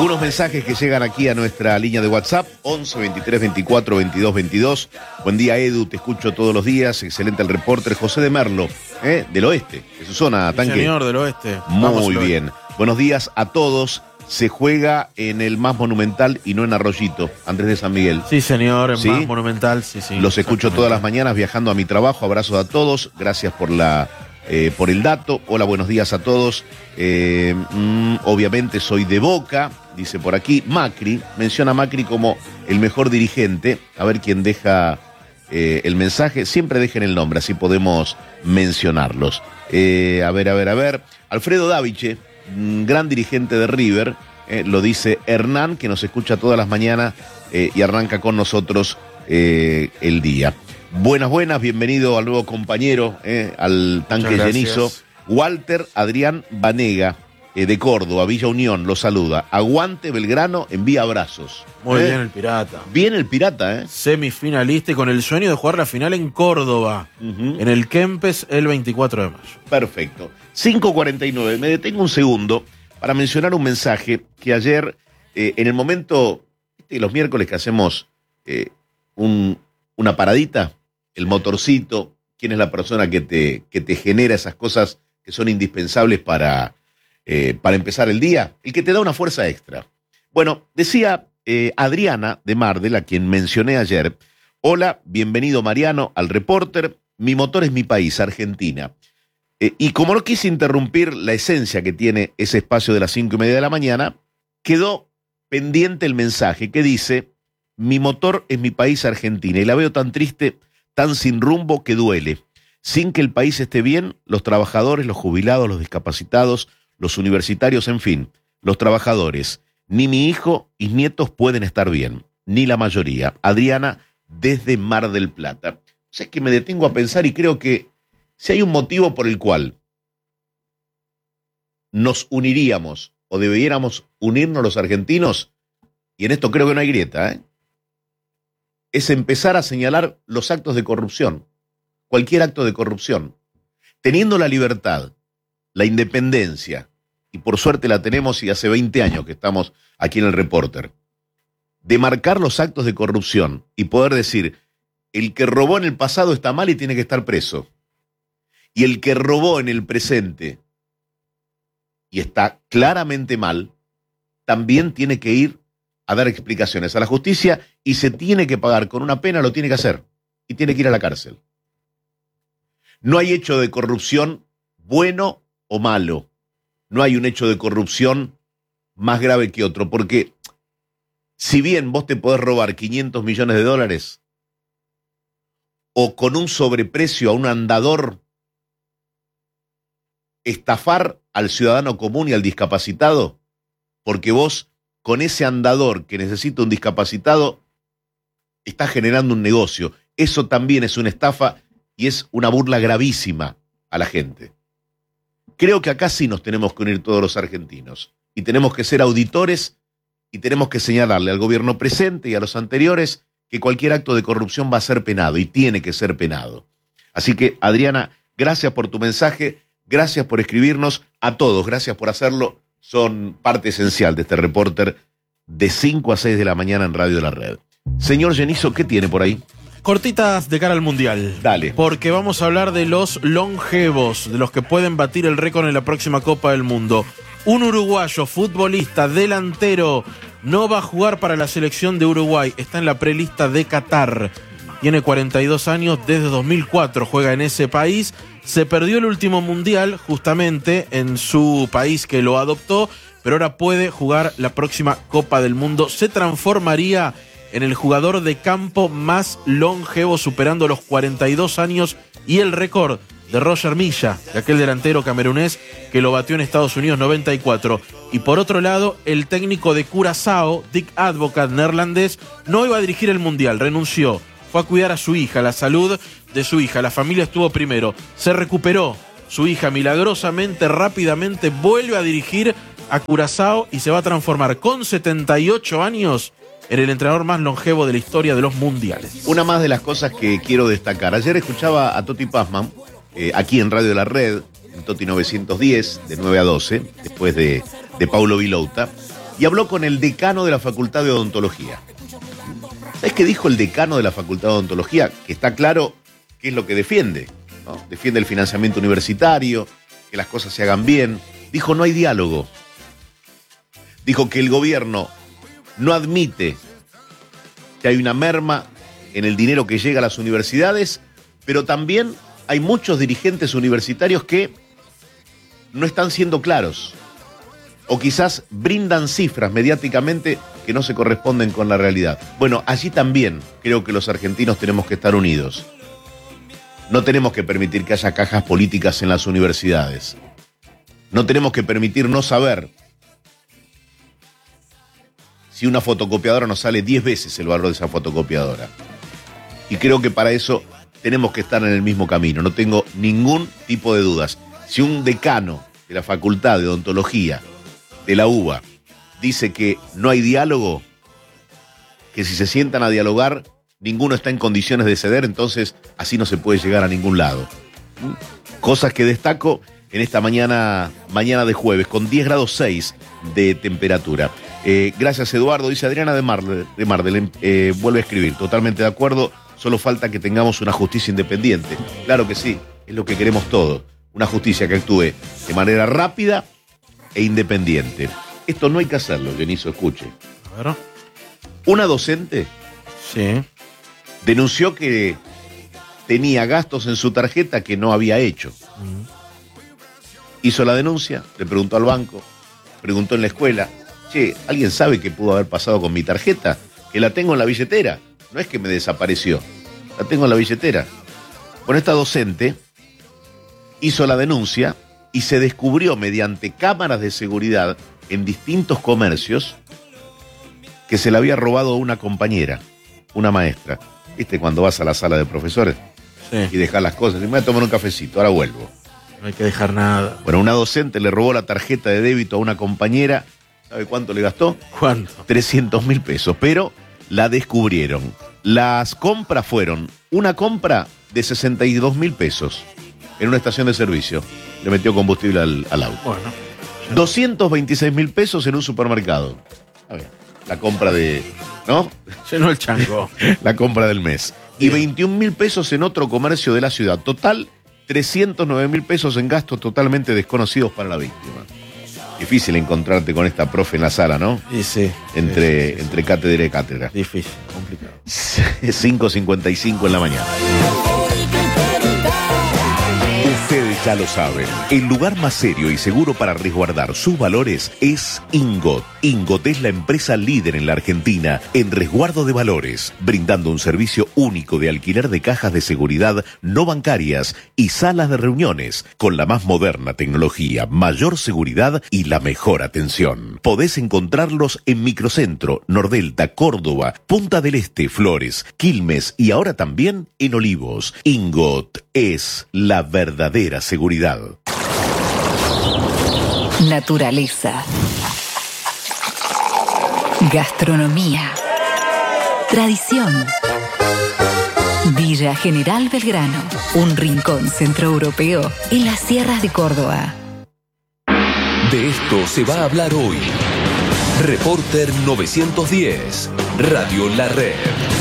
Algunos mensajes que llegan aquí a nuestra línea de WhatsApp, 11 23 24 22 22. Buen día, Edu, te escucho todos los días. Excelente el reporter José de Merlo, del oeste, de su zona, Tanque. Señor, del oeste. Muy bien. Buenos días a todos. Se juega en el más monumental y no en Arroyito, Andrés de San Miguel. Sí, señor, en ¿Sí? más monumental, sí. Los escucho todas las mañanas viajando a mi trabajo. Abrazos a todos. Gracias por el dato. Hola, buenos días a todos. Obviamente soy de Boca, dice por aquí. Macri, menciona a Macri como el mejor dirigente. A ver quién deja el mensaje. Siempre dejen el nombre, así podemos mencionarlos. A ver. Alfredo Daviche, gran dirigente de River, lo dice Hernán, que nos escucha todas las mañanas y arranca con nosotros el día. Buenas, bienvenido al nuevo compañero, al Tanque Llenizo. Walter Adrián Banega, de Córdoba, Villa Unión, lo saluda. Aguante Belgrano, envía abrazos. Muy bien el Pirata. Bien el Pirata, Semifinalista y con el sueño de jugar la final en Córdoba, en el Kempes, el 24 de mayo. Perfecto. 5:49, me detengo un segundo para mencionar un mensaje que ayer, en el momento, los miércoles que hacemos una paradita, el motorcito, quién es la persona que te genera esas cosas que son indispensables para empezar el día, el que te da una fuerza extra. Bueno, decía Adriana de Mardel, a quien mencioné ayer: hola, bienvenido Mariano al reporter, mi motor es mi país, Argentina. Y como no quise interrumpir la esencia que tiene ese espacio de las 5:30 de la mañana, quedó pendiente el mensaje que dice: mi motor es mi país, Argentina, y la veo tan triste, tan sin rumbo, que duele. Sin que el país esté bien, los trabajadores, los jubilados, los discapacitados, los universitarios, en fin, los trabajadores, ni mi hijo y nietos pueden estar bien, ni la mayoría. Adriana, desde Mar del Plata. O sea, es que me detengo a pensar y creo que si hay un motivo por el cual nos uniríamos o debiéramos unirnos los argentinos, y en esto creo que no hay grieta, es empezar a señalar los actos de corrupción, cualquier acto de corrupción, teniendo la libertad, la independencia, y por suerte la tenemos y hace 20 años que estamos aquí en el Reporter, de marcar los actos de corrupción y poder decir: el que robó en el pasado está mal y tiene que estar preso, y el que robó en el presente y está claramente mal, también tiene que ir a dar explicaciones a la justicia, y se tiene que pagar con una pena, lo tiene que hacer, y tiene que ir a la cárcel. No hay hecho de corrupción bueno o malo. No hay un hecho de corrupción más grave que otro, porque si bien vos te podés robar 500 millones de dólares o con un sobreprecio a un andador estafar al ciudadano común y al discapacitado, porque vos con ese andador que necesita un discapacitado estás generando un negocio. Eso también es una estafa y es una burla gravísima a la gente. Creo que acá sí nos tenemos que unir todos los argentinos y tenemos que ser auditores y tenemos que señalarle al gobierno presente y a los anteriores que cualquier acto de corrupción va a ser penado y tiene que ser penado. Así que, Adriana, gracias por tu mensaje, gracias por escribirnos, a todos, gracias por hacerlo. Son parte esencial de este reporter de 5 a 6 de la mañana en Radio de la Red. Señor Llenizo, ¿qué tiene por ahí? Cortitas de cara al Mundial. Dale. Porque vamos a hablar de los longevos, de los que pueden batir el récord en la próxima Copa del Mundo. Un uruguayo, futbolista, delantero, no va a jugar para la selección de Uruguay. Está en la prelista de Qatar. Tiene 42 años, desde 2004 juega en ese país. Se perdió el último Mundial justamente en su país que lo adoptó, pero ahora puede jugar la próxima Copa del Mundo. Se transformaría en el jugador de campo más longevo, superando los 42 años y el récord de Roger Milla, de aquel delantero camerunés que lo batió en Estados Unidos 94. Y por otro lado, el técnico de Curazao, Dick Advocaat, neerlandés, no iba a dirigir el Mundial, renunció. Fue a cuidar a su hija, la salud de su hija. La familia estuvo primero. Se recuperó su hija milagrosamente, rápidamente, vuelve a dirigir a Curazao y se va a transformar con 78 años en el entrenador más longevo de la historia de los mundiales. Una más de las cosas que quiero destacar. Ayer escuchaba a Toti Pazman, aquí en Radio de la Red, en Toti 910, de 9 a 12, después de Paulo Vilouta, y habló con el decano de la Facultad de Odontología. ¿Sabes qué dijo el decano de la Facultad de Odontología? Que está claro qué es lo que defiende, ¿no? Defiende el financiamiento universitario, que las cosas se hagan bien. Dijo, no hay diálogo. Dijo que el gobierno no admite que hay una merma en el dinero que llega a las universidades, pero también hay muchos dirigentes universitarios que no están siendo claros, o quizás brindan cifras mediáticamente que no se corresponden con la realidad. Bueno, allí también creo que los argentinos tenemos que estar unidos. No tenemos que permitir que haya cajas políticas en las universidades. No tenemos que permitir no saber si una fotocopiadora nos sale 10 veces el valor de esa fotocopiadora. Y creo que para eso tenemos que estar en el mismo camino. No tengo ningún tipo de dudas. Si un decano de la Facultad de Odontología de la UBA dice que no hay diálogo, que si se sientan a dialogar, ninguno está en condiciones de ceder, entonces así no se puede llegar a ningún lado. Cosas que destaco en esta mañana de jueves, con 10 grados 6 de temperatura. Gracias, Eduardo. Dice Adriana de Mardel, vuelve a escribir. Totalmente de acuerdo, solo falta que tengamos una justicia independiente. Claro que sí, es lo que queremos todos. Una justicia que actúe de manera rápida e independiente. Esto no hay que hacerlo, Dioniso, escuche. A ver. Una docente denunció que tenía gastos en su tarjeta que no había hecho. Hizo la denuncia, le preguntó al banco, preguntó en la escuela, che, ¿alguien sabe qué pudo haber pasado con mi tarjeta? Que la tengo en la billetera, no es que me desapareció, la tengo en la billetera. Bueno, esta docente hizo la denuncia y se descubrió mediante cámaras de seguridad en distintos comercios que se le había robado a una compañera, una maestra. ¿Viste cuando vas a la sala de profesores? Sí. Y dejas las cosas? Y me voy a tomar un cafecito, ahora vuelvo. No hay que dejar nada. Bueno, una docente le robó la tarjeta de débito a una compañera. ¿Sabe cuánto le gastó? ¿Cuánto? 300.000 pesos, pero la descubrieron. Las compras fueron una compra de 62.000 pesos en una estación de servicio. Le metió combustible al auto. Bueno. 226.000 pesos en un supermercado. A ver, la compra de... ¿no? Llenó el chango. La compra del mes. Y 21.000 pesos en otro comercio de la ciudad. Total, 309.000 pesos en gastos totalmente desconocidos para la víctima. Difícil encontrarte con esta profe en la sala, ¿no? Sí. Entre cátedra y cátedra. Difícil, complicado. 5:55 en la mañana. Ustedes ya lo saben, el lugar más serio y seguro para resguardar sus valores es Ingot. Ingot es la empresa líder en la Argentina en resguardo de valores, brindando un servicio único de alquiler de cajas de seguridad no bancarias y salas de reuniones, con la más moderna tecnología, mayor seguridad y la mejor atención. Podés encontrarlos en Microcentro, Nordelta, Córdoba, Punta del Este, Flores, Quilmes y ahora también en Olivos. Ingot es la verdadera seguridad. Naturaleza. Gastronomía. Tradición. Villa General Belgrano, un rincón centroeuropeo en las sierras de Córdoba. De esto se va a hablar hoy. Reporter 910, Radio La Red.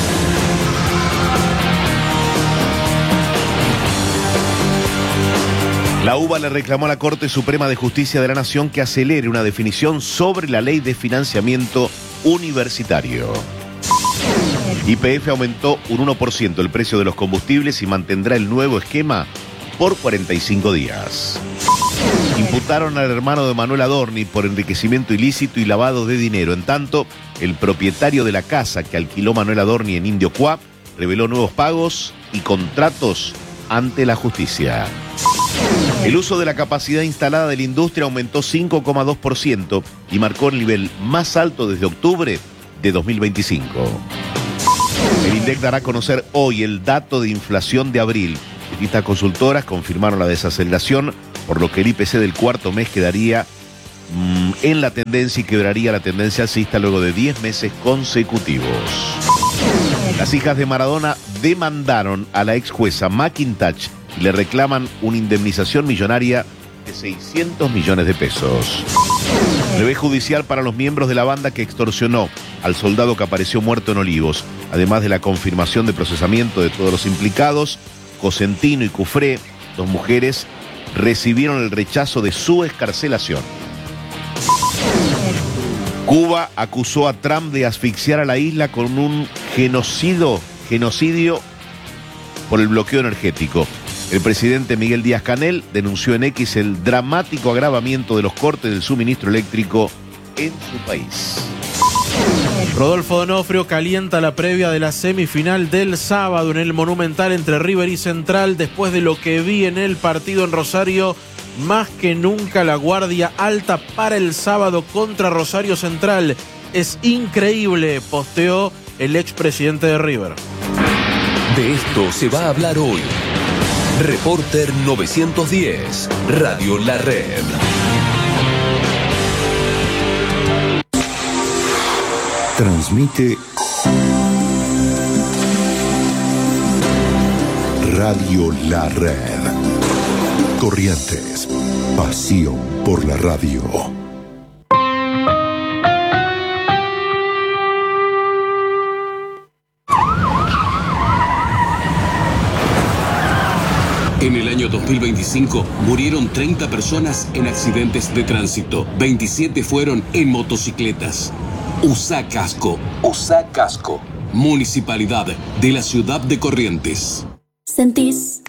La UBA le reclamó a la Corte Suprema de Justicia de la Nación que acelere una definición sobre la ley de financiamiento universitario. YPF aumentó un 1% el precio de los combustibles y mantendrá el nuevo esquema por 45 días. Imputaron al hermano de Manuel Adorni por enriquecimiento ilícito y lavado de dinero. En tanto, el propietario de la casa que alquiló Manuel Adorni en Indio Cuá reveló nuevos pagos y contratos ante la justicia. El uso de la capacidad instalada de la industria aumentó 5,2% y marcó el nivel más alto desde octubre de 2025. El INDEC dará a conocer hoy el dato de inflación de abril. Distintas consultoras confirmaron la desaceleración, por lo que el IPC del cuarto mes quedaría en la tendencia y quebraría la tendencia alcista luego de 10 meses consecutivos. Las hijas de Maradona demandaron a la ex jueza McIntosh y le reclaman una indemnización millonaria de 600 millones de pesos. Brevet judicial para los miembros de la banda que extorsionó al soldado que apareció muerto en Olivos. Además de la confirmación de procesamiento de todos los implicados, Cosentino y Cufré, dos mujeres, recibieron el rechazo de su excarcelación. Cuba acusó a Trump de asfixiar a la isla con un genocidio por el bloqueo energético. El presidente Miguel Díaz-Canel denunció en X el dramático agravamiento de los cortes del suministro eléctrico en su país. Rodolfo D'Onofrio calienta la previa de la semifinal del sábado en el Monumental entre River y Central. Después de lo que vi en el partido en Rosario, más que nunca la guardia alta para el sábado contra Rosario Central. Es increíble, posteó el expresidente de River. De esto se va a hablar hoy. Reporter 910, Radio La Red. Transmite Radio La Red. Corrientes, pasión por la radio. En el año 2025 murieron 30 personas en accidentes de tránsito. 27 fueron en motocicletas. Usa casco. Usa casco. Municipalidad de la ciudad de Corrientes. Sentís